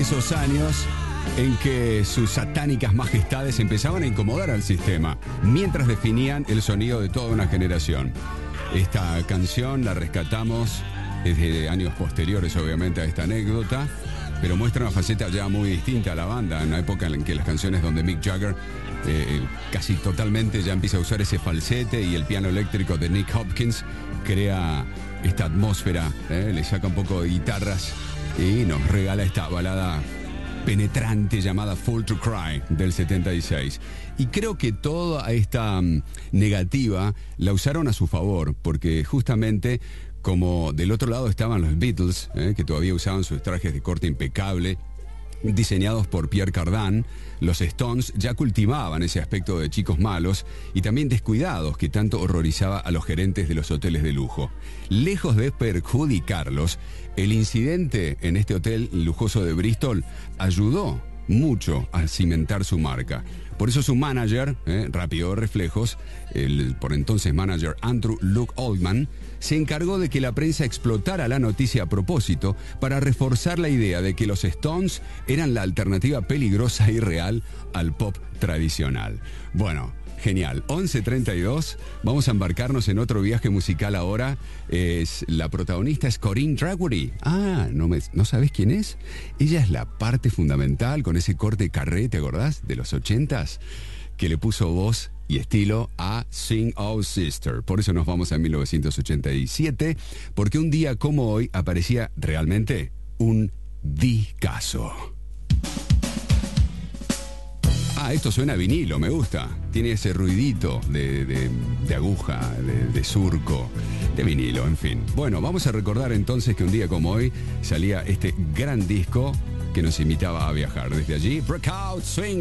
esos años en que sus satánicas majestades empezaban a incomodar al sistema, mientras definían el sonido de toda una generación. Esta canción la rescatamos desde años posteriores, obviamente, a esta anécdota, pero muestra una faceta ya muy distinta a la banda, en una época en que las canciones donde Mick Jagger casi totalmente ya empieza a usar ese falsete y el piano eléctrico de Nick Hopkins crea esta atmósfera, le saca un poco de guitarras y nos regala esta balada penetrante llamada Fool to Cry del 76. Y creo que toda esta negativa la usaron a su favor, porque justamente como del otro lado estaban los Beatles, que todavía usaban sus trajes de corte impecable, diseñados por Pierre Cardin, los Stones ya cultivaban ese aspecto de chicos malos y también descuidados que tanto horrorizaba a los gerentes de los hoteles de lujo. Lejos de perjudicarlos, el incidente en este hotel lujoso de Bristol ayudó mucho a cimentar su marca. Por eso su manager, Rápido de Reflejos, el por entonces manager Andrew Luke Oldham, se encargó de que la prensa explotara la noticia a propósito para reforzar la idea de que los Stones eran la alternativa peligrosa y real al pop tradicional. Bueno, genial. 11:32, vamos a embarcarnos en otro viaje musical ahora. La protagonista es Corinne Draughery. Ah, ¿no sabés quién es? Ella es la parte fundamental con ese corte carré, ¿te acordás? De los 80s, que le puso voz y estilo a Sing Oh Sister. Por eso nos vamos a 1987, porque un día como hoy aparecía realmente un discazo. Esto suena a vinilo, me gusta. Tiene ese ruidito de aguja, de surco, de vinilo, en fin. Bueno, vamos a recordar entonces que un día como hoy salía este gran disco que nos invitaba a viajar. Desde allí, Breakout Swing